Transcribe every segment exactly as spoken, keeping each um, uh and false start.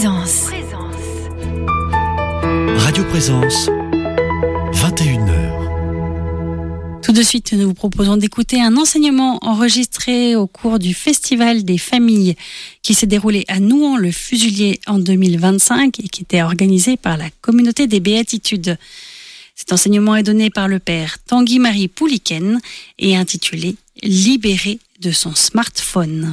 Présence. Radio Présence, vingt et une heures. Tout de suite, nous vous proposons d'écouter un enseignement enregistré au cours du Festival des familles qui s'est déroulé à Nouan-le-Fusilier en deux mille vingt-cinq et qui était organisé par la communauté des Béatitudes. Cet enseignement est donné par le père Tanguy-Marie Pouliken et intitulé « Libéré de son smartphone ».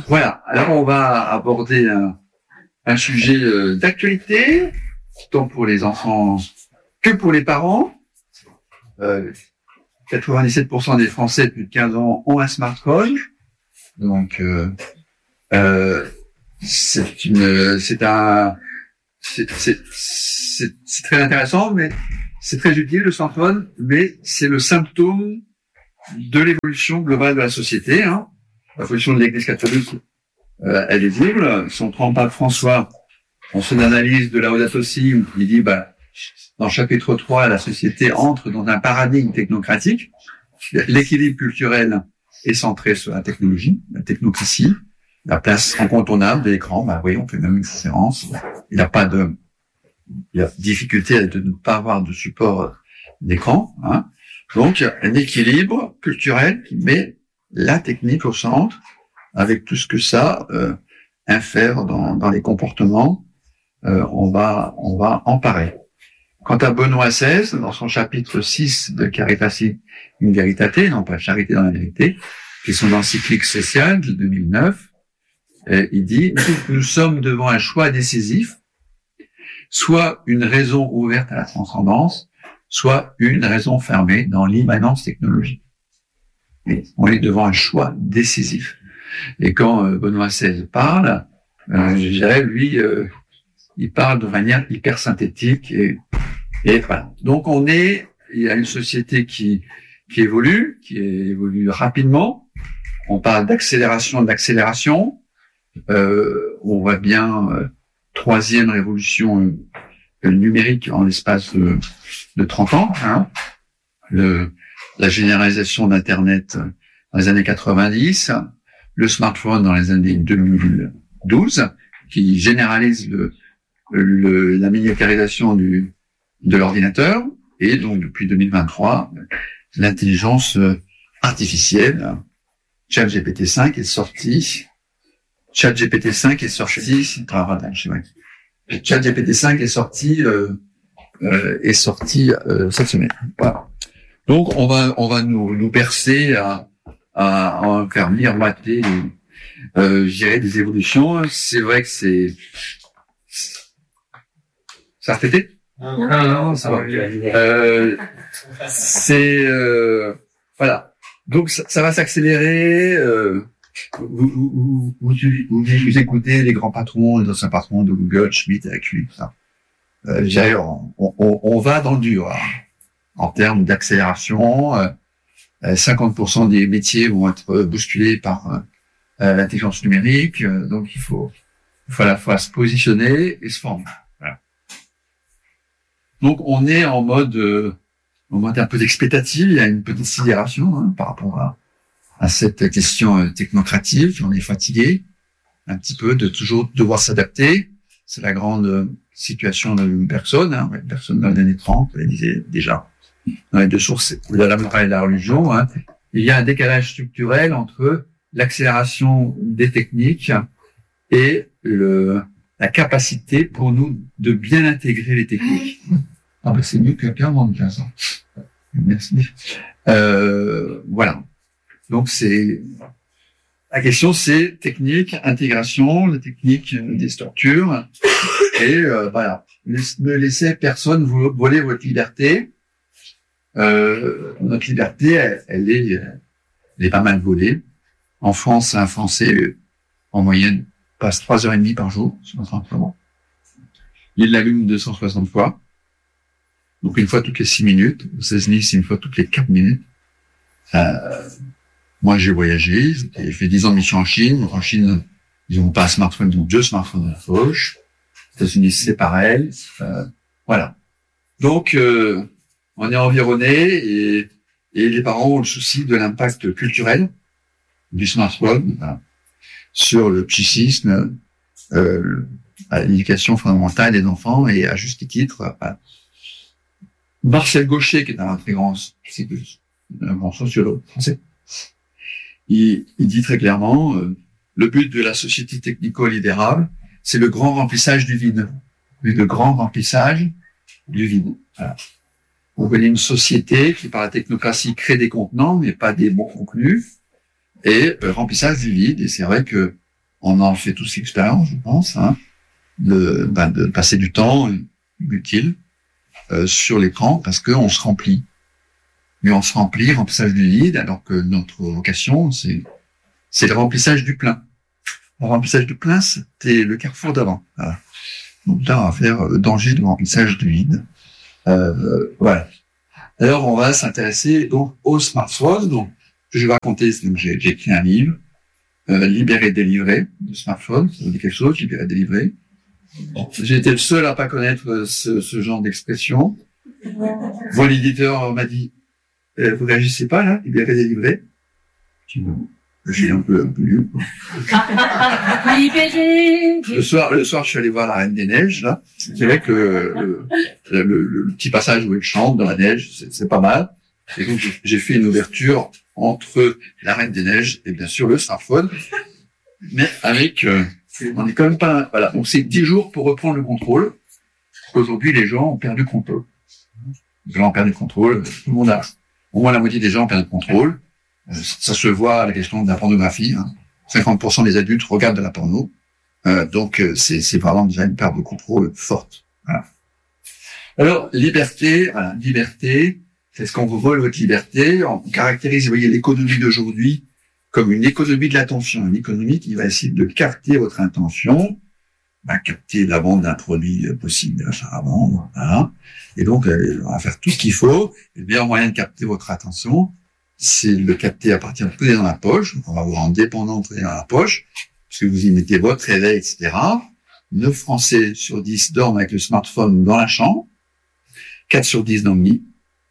Voilà, alors on va aborder un, un sujet euh, d'actualité, tant pour les enfants que pour les parents. Euh, quatre-vingt-dix-sept pour cent des Français de plus de quinze ans ont un smartphone, donc euh, euh, c'est une, c'est un, c'est, c'est, c'est, c'est très intéressant, mais c'est très utile le smartphone, mais c'est le symptôme de l'évolution globale de la société. Hein. La position de l'Église catholique, euh, elle est visible. Son grand pape François, dans son analyse de Laudato Si, il dit, bah, dans le chapitre trois, la société entre dans un paradigme technocratique. L'équilibre culturel est centré sur la technologie, la technocratie, la place incontournable de l'écran. Bah oui, on fait même une conférence. Il n'y a pas de, il y a difficulté de ne pas avoir de support d'écran. Hein. Donc, un équilibre culturel qui met la technique au centre, avec tout ce que ça euh, infère dans, dans les comportements. Euh, on va, on va en parler. Quant à Benoît seize, dans son chapitre six de Caritas in Veritate, non pas Charité dans la vérité, qui est son encyclique sociale de deux mille neuf, euh, il dit « Nous sommes devant un choix décisif, soit une raison ouverte à la transcendance, soit une raison fermée dans l'immanence technologique. » Et on est devant un choix décisif. Et quand euh, Benoît seize parle, euh, je dirais, lui, euh, il parle de manière hyper synthétique et Et voilà. Donc on est, il y a une société qui qui évolue, qui évolue rapidement. On parle d'accélération, d'accélération. Euh, on voit bien euh, troisième révolution euh, numérique en l'espace de, de trente ans. Hein. Le, la généralisation d'Internet dans les années quatre-vingt-dix, le smartphone dans les années deux mille douze, qui généralise le, le la miniaturisation du de l'ordinateur, et donc depuis deux mille vingt-trois, l'intelligence artificielle. ChatGPT cinq est sorti. ChatGPT cinq est sorti. ChatGPT cinq est sorti euh, euh, est sorti euh, cette semaine. Voilà. Donc on va on va nous nous bercer à à, à en faire miroiter, euh, je dirais, des évolutions. C'est vrai que c'est ça a répété. Non, non, ça va. Euh, c'est euh, voilà. Donc ça, ça va s'accélérer. Euh, vous, vous, vous, vous, vous écoutez les grands patrons, les anciens patrons de Google, Schmidt, avec lui, tout ça. Euh, on, on, on va dans le dur hein, en termes d'accélération. Euh, cinquante pour cent des métiers vont être bousculés par euh, l'intelligence numérique. Euh, donc il faut, il faut à la fois se positionner et se former. Donc on est en mode, euh, en mode un peu d'expectative. Il y a une petite sidération hein, par rapport à, à cette question euh, technocratique. On est fatigué un petit peu de toujours devoir s'adapter. C'est la grande euh, situation de Bergson. Hein, Bergson dans les années trente, elle disait déjà dans les deux sources de la morale et la religion. Hein, il y a un décalage structurel entre l'accélération des techniques et le la capacité pour nous de bien intégrer les techniques. Ah ben c'est mieux que avant de quinze ans. Merci. Euh, voilà. Donc c'est la question, c'est technique, intégration, la technique des structures, et euh, voilà. Ne laissez personne vous voler votre liberté. Euh, notre liberté, elle, elle est, elle est pas mal volée. En France, un Français en moyenne passe trois heures et demie par jour sur notre imprimant. Il l'allume deux cent soixante fois. Donc une fois toutes les six minutes. Aux États-Unis, c'est une fois toutes les quatre minutes. Euh, moi, j'ai voyagé. J'ai fait dix ans de mission en Chine. En Chine, ils n'ont pas un smartphone, ils ont deux smartphones à la poche. Aux États-Unis, c'est pareil. Euh, voilà. Donc, euh, on est environné et, et les parents ont le souci de l'impact culturel du smartphone. Voilà, sur le psychisme, euh, à l'éducation fondamentale des enfants, et à juste titre, à Marcel Gaucher, qui est un très grand, un grand sociologue français, il, il dit très clairement, euh, le but de la société technico-libérale, c'est le grand remplissage du vide. Le grand remplissage du vide. Voilà. On connaît une société qui, par la technocratie, crée des contenants, mais pas des bons contenus, et euh, remplissage du vide. Et c'est vrai que on en fait tous l'expérience, je pense, hein, de, ben, de passer du temps inutile euh, sur l'écran, parce qu'on se remplit. Mais on se remplit, remplissage du vide, alors que notre vocation, c'est c'est le remplissage du plein. Le remplissage du plein, c'était le carrefour d'avant. Voilà. Donc là, on va faire le danger du remplissage du vide. Euh, voilà. Alors, on va s'intéresser donc au smartphone. Donc, je vais raconter. Donc, j'ai, j'ai écrit un livre, euh, Libérer, délivrer, de smartphone. Ça vous dit quelque chose, libérer, délivrer. Bon, j'ai été le seul à pas connaître ce, ce genre d'expression. Moi, l'éditeur m'a dit, euh, vous réagissez pas là, libérer, délivrer. J'ai un peu, un peu lu. le soir, le soir, je suis allé voir La Reine des Neiges, là. C'est vrai que le, le, le, le petit passage où elle chante dans la neige, c'est, c'est pas mal. Et donc, j'ai fait une ouverture entre La Reine des Neiges et bien sûr le smartphone. Mais avec, euh, on est quand même pas, voilà. Donc, c'est dix jours pour reprendre le contrôle. Aujourd'hui, les gens ont perdu le contrôle. Les gens ont perdu le contrôle. Tout le monde a, au moins la moitié des gens ont perdu le contrôle. Ça se voit à la question de la pornographie. Hein. cinquante pour cent des adultes regardent de la porno. Euh, donc, c'est, c'est vraiment déjà une perte de contrôle forte. Voilà. Alors, liberté, voilà, liberté, c'est ce qu'on vous vole votre liberté. On caractérise, vous voyez, l'économie d'aujourd'hui comme une économie de l'attention, une économie qui va essayer de capter votre intention, bah, capter la vente d'un produit possible à vendre. Voilà. Et donc, on va faire tout ce qu'il faut. Et le meilleur moyen de capter votre attention, c'est le capter à partir de poser dans la poche. Donc, on va vous rendre dépendant de poser dans la poche, parce que vous y mettez votre réveil, et cetera. neuf Français sur dix dorment avec le smartphone dans la chambre. quatre sur dix dans le lit.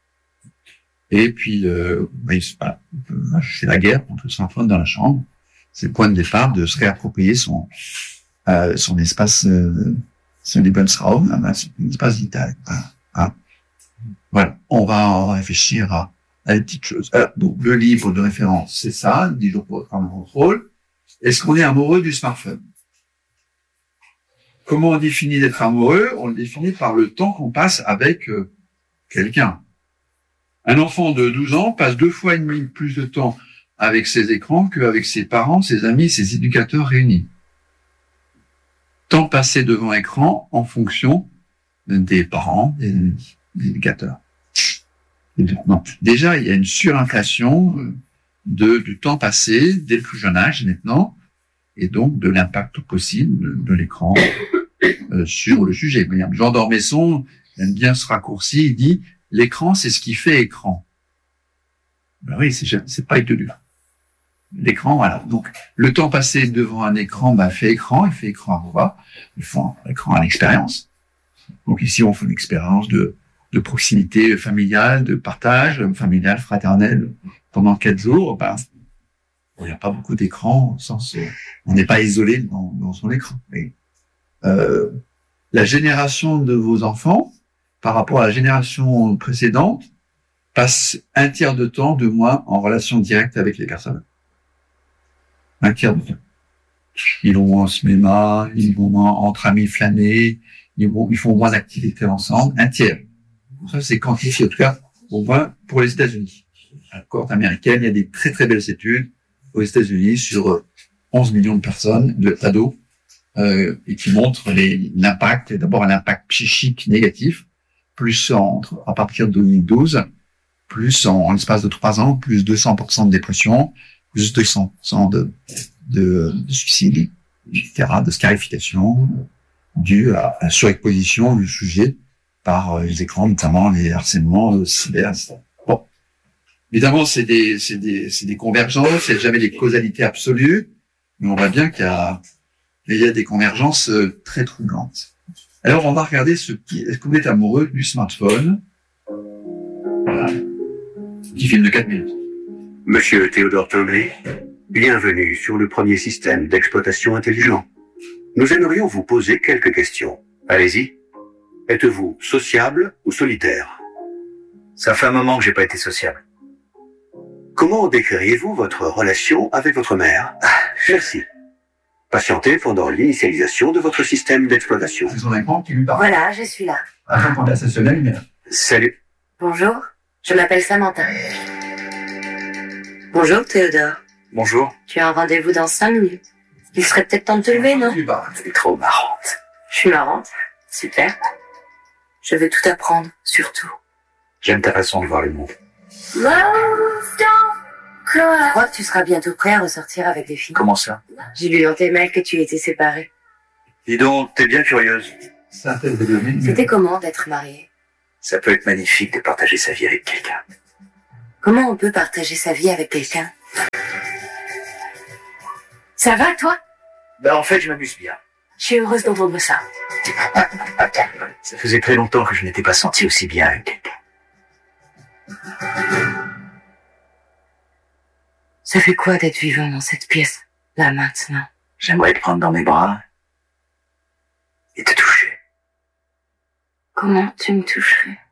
Et puis, euh, voilà, c'est la guerre contre le smartphone dans la chambre. C'est le point de départ de se réapproprier son, euh, son espace, euh, son Lebensraum, son espace vital. Voilà. Voilà. On va en réfléchir à à des petites choses. Alors, donc, le livre de référence, c'est ça, dix jours pour prendre le contrôle. Est-ce qu'on est amoureux du smartphone? Comment on définit d'être amoureux? On le définit par le temps qu'on passe avec euh, quelqu'un. Un enfant de douze ans passe deux fois et demi plus de temps avec ses écrans qu'avec ses parents, ses amis, ses éducateurs réunis. Temps passé devant écran en fonction des parents et des éducateurs. Non. Déjà, il y a une surinflation de, du temps passé dès le plus jeune âge maintenant, et donc de l'impact possible de, de l'écran euh, sur le sujet. Jean d'Ormesson aime bien ce raccourci, il dit « l'écran, c'est ce qui fait écran ». Ben oui, c'est, c'est pas étonnant. L'écran, voilà. Donc, le temps passé devant un écran ben, fait écran, il fait écran à revoir, il fait écran à l'expérience. Donc ici, on fait une expérience de de proximité familiale, de partage familial, fraternel, pendant quatre jours, ben, il n'y a pas beaucoup d'écran, au sens, on n'est pas isolé dans, dans son écran. Mais, euh, la génération de vos enfants, par rapport à la génération précédente, passe un tiers de temps de moins en relation directe avec les personnes. Un tiers de temps. Ils vont moins au cinéma, ils vont moins entre amis flâner, ils vont, ils font moins d'activités ensemble, un tiers. Ça, c'est quantifié, en tout cas, au moins pour les États-Unis. À la cohorte américaine, il y a des très très belles études aux États-Unis sur onze millions de personnes, de ados, euh, et qui montrent les, l'impact, d'abord un impact psychique négatif, plus en, à partir de deux mille douze, plus en, en l'espace de trois ans, plus deux cents pour cent de dépression, plus deux cents pour cent de, de, de suicide, et cetera, de scarification, due à la surexposition du sujet par les écrans, notamment les harcèlements euh, cyber, et cetera. Bon. Évidemment, c'est des, c'est des, c'est des convergences, c'est jamais des causalités absolues, mais on voit bien qu'il y a, il y a des convergences euh, très troublantes. Alors, on va regarder ce qui, est-ce que vous êtes amoureux du smartphone? Voilà. Petit film de quatre minutes. Monsieur Théodore Tinblé, bienvenue sur le premier système d'exploitation intelligent. Nous aimerions vous poser quelques questions. Allez-y. Êtes-vous sociable ou solitaire? Ça fait un moment que j'ai pas été sociable. Comment décririez-vous votre relation avec votre mère? Merci. Patientez pendant l'initialisation de votre système d'exploitation. C'est son écran qui lui parle. Voilà, je suis là. Avant qu'on assaisonne la lumière. Salut. Bonjour, je m'appelle Samantha. Bonjour Théodore. Bonjour. Tu as un rendez-vous dans cinq minutes. Il serait peut-être temps de te lever, non? Qui lui parle. C'est trop marrante. Je suis marrante. Super. Je vais tout apprendre, surtout. J'aime ta façon de voir le monde. Je crois que tu seras bientôt prêt à ressortir avec des filles. Comment ça? J'ai lu dans tes mails que tu étais séparée. Dis donc, t'es bien curieuse. Synthèse des données. C'était comment d'être mariée? Ça peut être magnifique de partager sa vie avec quelqu'un. Comment on peut partager sa vie avec quelqu'un? Ça va, toi? Ben en fait, je m'amuse bien. Je suis heureuse d'entendre ça. Ça faisait très longtemps que je n'étais pas senti aussi bien avec quelqu'un. Ça fait quoi d'être vivant dans cette pièce, là, maintenant? J'aimerais te prendre dans mes bras et te toucher. Comment tu me toucherais?